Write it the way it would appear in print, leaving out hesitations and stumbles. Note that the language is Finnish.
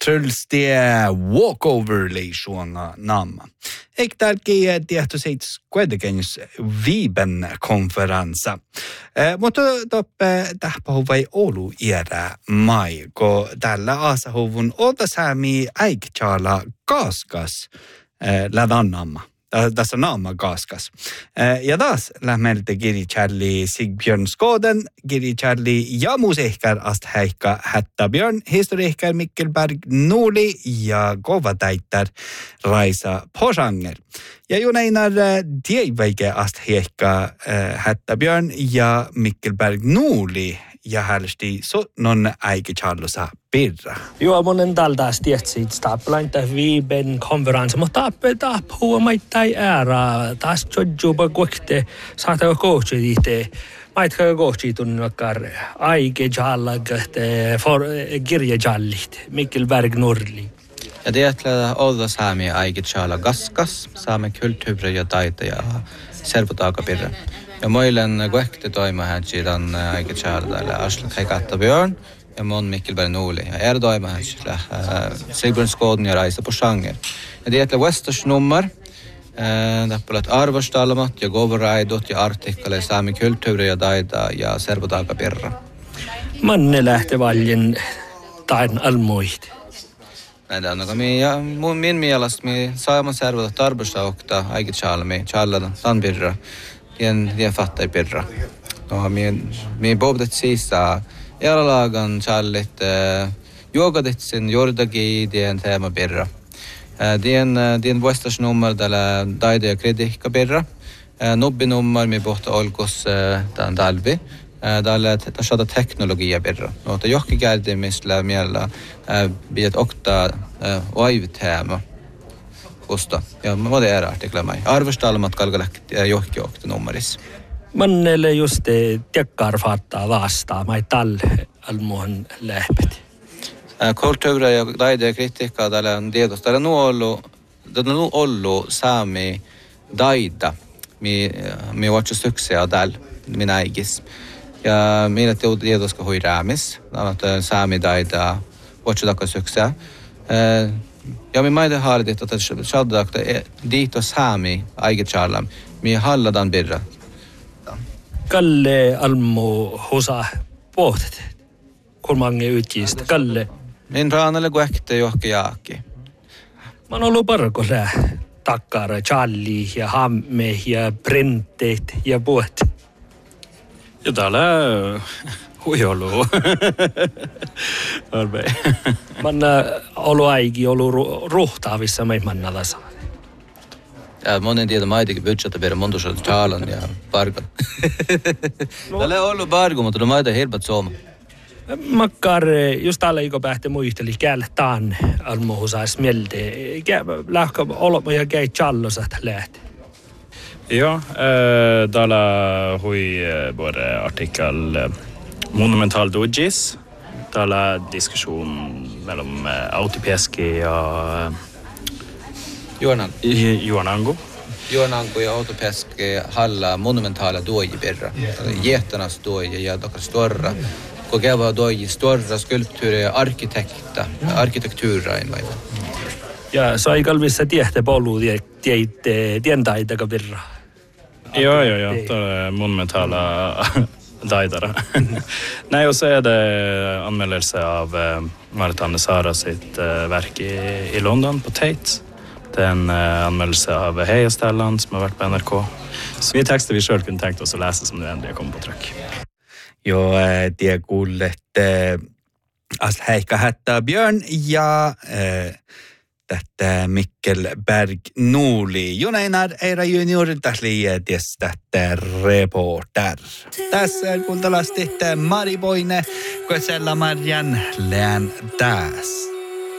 trulstie walkover-leisuanga namma. Eik tärkeä tietoseits kuitenkin viiben konferenssa. Mutta toppe tähpähuvai Oulu iärä mai, kun tällä aasahuvun oltasäämi äikchaala kaaskas lädannamma. Tässä naama kaaskas. Ja taas lähmeltä kirjachalli Sigbjörn Skåden, kirjachalli ja musiikkar ast häikka Hättäbjörn, historiikkar Mikkelberg Nuuli ja kovatäittär Raisa Posanger. Ja juneinar tieväike ast häikka Hättäbjörn ja Mikkelberg Nuuli ja hälsti non äikichallusa pirra. Joo, monen taltaas tietysti stapplainta viiben konferenssi, mutta tappua maittai ära. Taas jodjuba kuokte saatako kohtsi itse. Maitka kohtsi tunnakkar äikichalлагte kirjajallit, Mikkelberg Nurli. Ja tietyllä olla saami äikichala gaskas, saame kulttuuri ja taita ja servutaakapirra. Ja moilen kuekte toimahan siidan äikichala täällä Aslak Hättäbjörn ja mon Mikkelberg Nuuli. Ja toimahan sillä Sigbjörn Skåden ja Raisa Posanger. Ja tietyllä Westers-nummer, täppulat arvostalmat ja govaraidot ja artikkale saami kulttuuri ja taita ja servutaakapirra. Manne lähtee valjen tain almuit. Näin on, min mielestä me saamme servata arvostaukta äikichalmi, challada tanpirra. Tien fattai pirra. No, me bobbet siisa eralagan challit juogaditsin jordagi tien teema pirra. Tien vuostasnummer tällä taide ja kritiikka pirra. Nubbinummer me pohta olkos tämän talvi. Tällä saada teknologia pirra. No, te johki käydimistä miellä bidet okta oiviteema. Kusta. Ja mä voin artikla mai. Arvostalmat kalkalakki johki okta nummerissa. Mannelle just tekkar fattaa vastaa, mai tal almuhan lähpet. Kulttuuri ja taide ja kritiikka täällä on tietysti. Täällä on ollut saami taida. Mi vatsa suksia täällä, minä äikis. Ja minä tietysti hui räämis. Saami taida vatsa takka suksia. Ja me maiden haalit, että shadakta diito saami äikichallam. Mi halladan birra. Kalle almu husa pohtet. Kulmange utjist. Kalle. Min raanalle kuekte johki jaakki. Mä oon ollut parko takkara, challi ja hamme ja printeet ja puhet. Ja täällä huijolu. Arvei. Mä oon ollut aiki, ollut ruhtaavissa mei mannalla saa. Ja monen tiedä maitikin budjetta per montusella taalan ja parkan. Täällä on ollut parku, mutta no maita helpat sooma. Makkar just alla iko pähti muisteli kältaan almuhusais mieltä. Lähkö olemme ja käy challosat lähti. Ja, täällä hui både artikel Monumental Dodges. Täällä diskussion mellan Autopeski ja Juonango. Juonango ja Autopeski halla monumentaala doji perra. Jähtanas doji ja doka storra. Kokeva doji storra skulptuuri ja arkitektuura in vain. Ja sai kalvissa tiehte polu tientaitaka perra. Ja. Täällä monumentaala taitara. Nej, och så är det anmälelse av Marit-Anne Sara sitt verk i London på Tate. Det är en anmälelse av Heja Stellan som har varit på NRK. Så vi texter vi själv kunde tänkt oss att läsa som nu ändå kommer på tryck. Jo, tie kuulet Häikka Hättäbjörn ja tätä Mikkelberg Nuuli. Juneinar Eira Junior täsli tästä reporter. Tässä kuuntelastit Mari Boine, Koetsella Marjan lään täs.